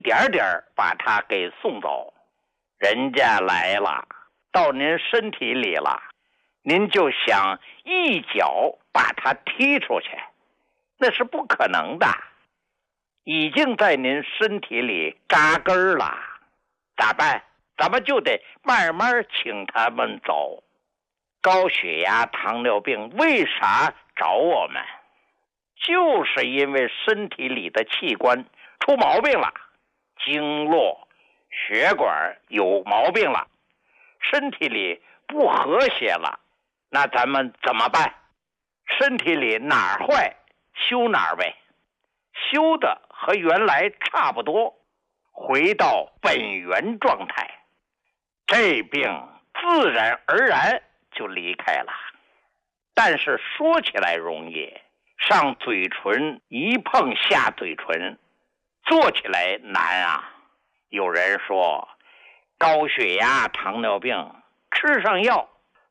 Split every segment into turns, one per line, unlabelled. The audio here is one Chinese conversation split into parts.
点点把它给送走。人家来了，到您身体里了，您就想一脚把它踢出去，那是不可能的。已经在您身体里扎根了，咋办？咱们就得慢慢请他们走。高血压、糖尿病为啥找我们？就是因为身体里的器官出毛病了，经络、血管有毛病了，身体里不和谐了，那咱们怎么办？身体里哪儿坏修哪儿呗，修的和原来差不多，回到本源状态，这病自然而然就离开了。但是说起来容易，上嘴唇一碰下嘴唇，做起来难啊。有人说高血压、糖尿病吃上药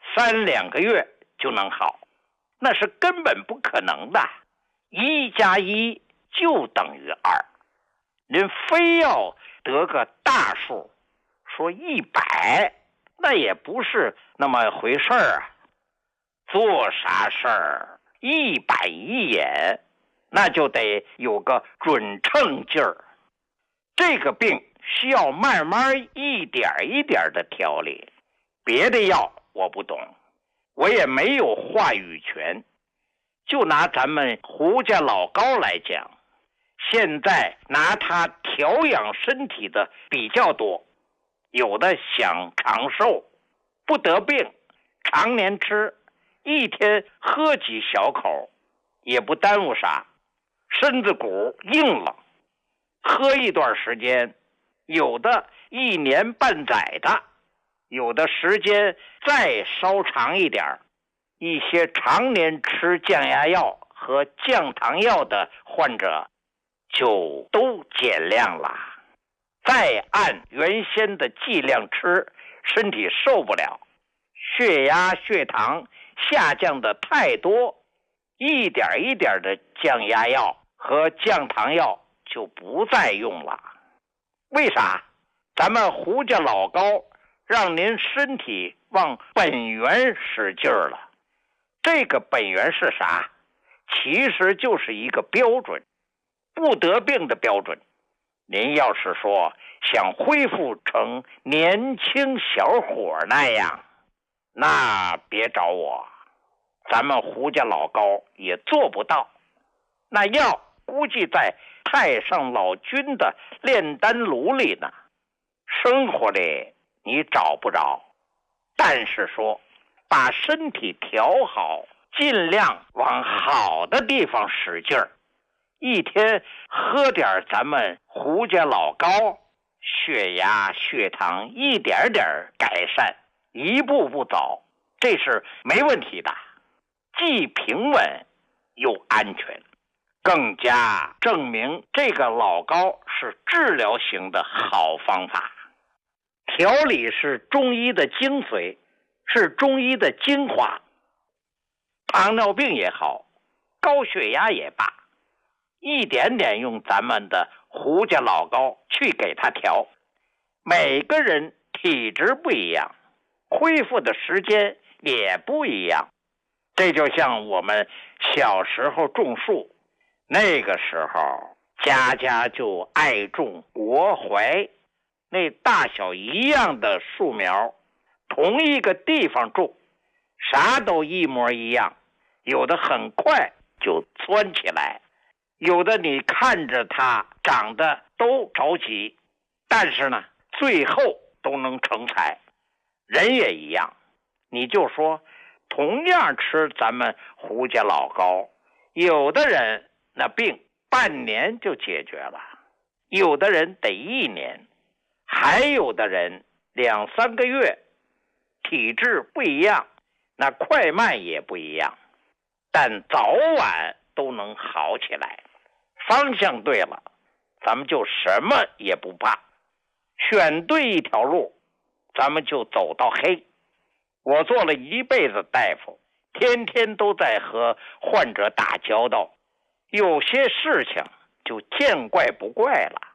3-2个月就能好，那是根本不可能的。1加1就等于2，您非要得个大数，说100，那也不是那么回事啊。做啥事儿一板一眼，那就得有个准称劲儿。这个病需要慢慢一点一点的调理，别的药我不懂，我也没有话语权。就拿咱们胡家老高来讲，现在拿它调养身体的比较多，有的想长寿，不得病，常年吃，一天喝几小口，也不耽误啥，身子骨硬了，喝一段时间，有的1年半载的，有的时间再稍长一点。一些常年吃降压药和降糖药的患者就都减量了，再按原先的剂量吃，身体受不了，血压血糖下降的太多，一点一点的降压药和降糖药就不再用了。为啥？咱们胡家老高让您身体往本源使劲儿了。这个本源是啥？其实就是一个标准，不得病的标准。您要是说想恢复成年轻小伙那样，那别找我，咱们胡家老高也做不到。那药估计在太上老君的炼丹炉里呢，生活里你找不着。但是说把身体调好，尽量往好的地方使劲儿，一天喝点咱们胡家老高，血压血糖一点点改善，一步步走，这是没问题的，既平稳又安全，更加证明这个老高是治疗型的好方法。调理是中医的精髓，是中医的精华。糖尿病也好，高血压也罢，一点点用咱们的胡家老高去给他调。每个人体质不一样，恢复的时间也不一样。这就像我们小时候种树，那个时候家家就爱种国槐，那大小一样的树苗，同一个地方种，啥都一模一样，有的很快就窜起来，有的你看着它长得都着急，但是呢最后都能成才。人也一样，你就说同样吃咱们胡家老高，有的人那病半年就解决了，有的人得1年，还有的人2-3个月，体质不一样，那快慢也不一样，但早晚都能好起来。方向对了，咱们就什么也不怕，选对一条路，咱们就走到黑。我做了一辈子大夫，天天都在和患者打交道，有些事情就见怪不怪了。